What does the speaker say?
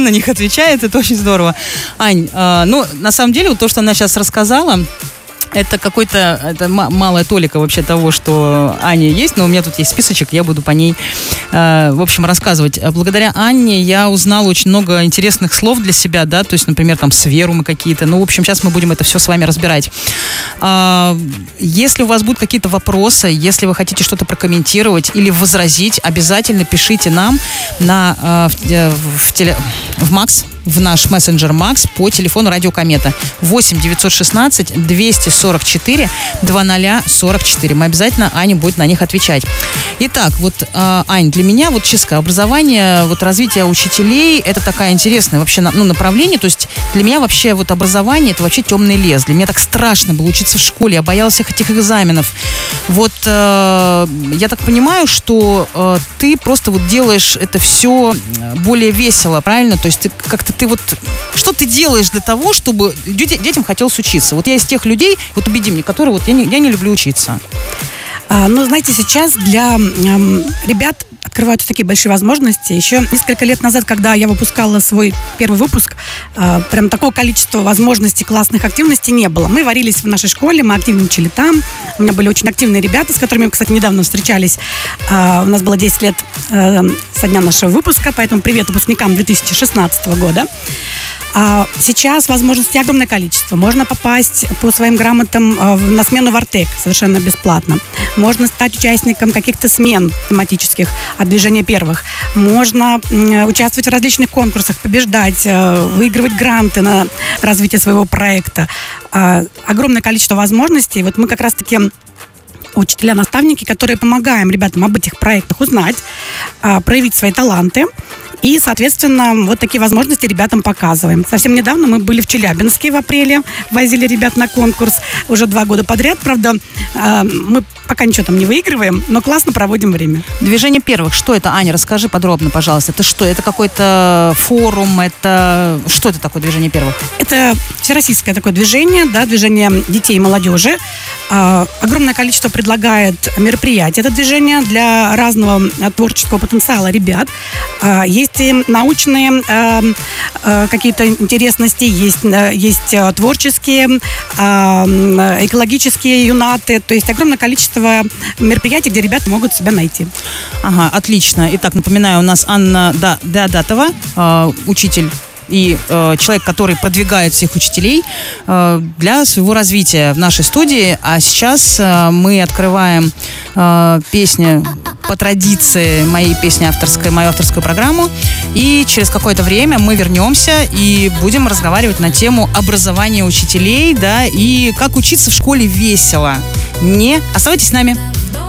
на них отвечает, это очень здорово. Ань, на самом деле, вот то, что она сейчас рассказала, это малая толика вообще того, что Аня есть, но у меня тут есть списочек, я буду по ней, в общем, рассказывать. Благодаря Анне я узнала очень много интересных слов для себя, да, то есть, например, там, сверумы какие-то, в общем, сейчас мы будем это все с вами разбирать. Если у вас будут какие-то вопросы, если вы хотите что-то прокомментировать или возразить, обязательно пишите нам в Макс, в наш мессенджер Макс по телефону Радио Комета 8 916 244 2044. Мы обязательно, Аня будет на них отвечать. Итак, Ань, для меня чистое образование, развитие учителей, это такая интересная вообще направление. То есть для меня вообще образование, это вообще темный лес. Для меня так страшно было учиться в школе, я боялась всех этих экзаменов. Я так понимаю, что ты просто делаешь это все более весело, правильно? То есть что ты делаешь для того, чтобы детям хотелось учиться? Я из тех людей, убеди меня, которые я не люблю учиться. Знаете, сейчас для ребят открываются такие большие возможности. Еще несколько лет назад, когда я выпускала свой первый выпуск, прям такого количества возможностей, классных активностей не было. Мы варились в нашей школе, мы активничали там. У меня были очень активные ребята, с которыми мы, кстати, недавно встречались. У нас было 10 лет со дня нашего выпуска, поэтому привет выпускникам 2016 года. Сейчас возможностей огромное количество. Можно попасть по своим грамотам на смену в Артек совершенно бесплатно. Можно стать участником каких-то смен тематических от движения первых. Можно участвовать в различных конкурсах, побеждать, выигрывать гранты на развитие своего проекта. Огромное количество возможностей. Мы как раз-таки учителя-наставники, которые помогаем ребятам об этих проектах узнать, проявить свои таланты. И, соответственно, такие возможности ребятам показываем. Совсем недавно мы были в Челябинске в апреле, возили ребят на конкурс уже 2 года подряд. Правда, мы пока ничего там не выигрываем, но классно проводим время. Движение первых, что это, Аня, расскажи подробно, пожалуйста. Это что? Это какой-то форум? Что это такое движение первых? Это всероссийское такое движение, движение детей и молодежи. Огромное количество предлагает мероприятий это движение для разного творческого потенциала ребят. Есть и научные какие-то интересности, есть творческие, экологические юнаты. То есть огромное количество мероприятий, где ребята могут себя найти. Ага, отлично. Итак, напоминаю, у нас Анна Деодатова, учитель и человек, который продвигает всех учителей для своего развития в нашей студии. А сейчас мы открываем песню по традиции, мою авторскую программу. И через какое-то время мы вернемся и будем разговаривать на тему образования учителей, и как учиться в школе весело. Оставайтесь с нами.